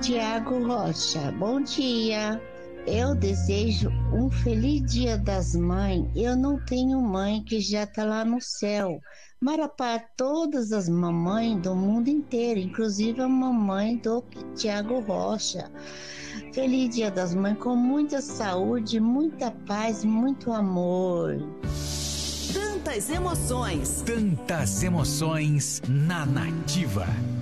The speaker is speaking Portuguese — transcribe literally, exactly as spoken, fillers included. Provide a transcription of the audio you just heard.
Tiago Rocha. Bom dia. Eu desejo um feliz Dia das Mães. Eu não tenho mãe que já tá lá no céu. Mas para todas as mamães do mundo inteiro, inclusive a mamãe do Tiago Rocha. Feliz Dia das Mães com muita saúde, muita paz, muito amor. Tantas emoções. Tantas emoções na Nativa.